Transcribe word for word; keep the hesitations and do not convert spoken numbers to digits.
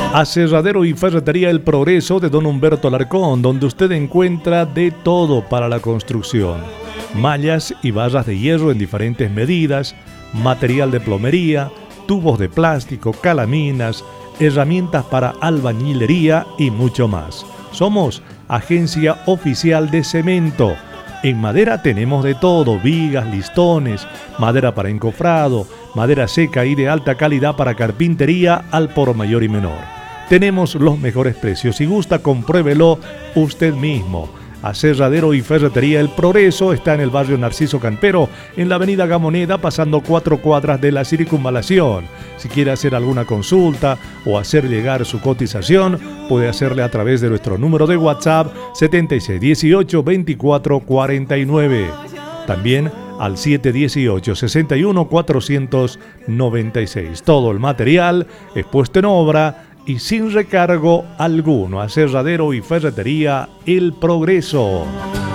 Aserradero y Ferretería El Progreso de Don Humberto Alarcón, donde usted encuentra de todo para la construcción. Mallas y barras de hierro en diferentes medidas, material de plomería, tubos de plástico, calaminas, herramientas para albañilería y mucho más. Somos agencia oficial de cemento. En madera tenemos de todo, vigas, listones, madera para encofrado, madera seca y de alta calidad para carpintería al por mayor y menor. Tenemos los mejores precios. Si gusta, compruébelo usted mismo. Aserradero y Ferretería El Progreso está en el barrio Narciso Campero, en la avenida Gamoneda, pasando cuatro cuadras de la circunvalación. Si quiere hacer alguna consulta o hacer llegar su cotización, puede hacerle a través de nuestro número de WhatsApp setenta y seis dieciocho veinticuatro cuarenta y nueve. También al siete dieciocho sesenta y uno cuatrocientos noventa y seis. Todo el material es puesto en obra y sin recargo alguno. Aserradero y Ferretería El Progreso.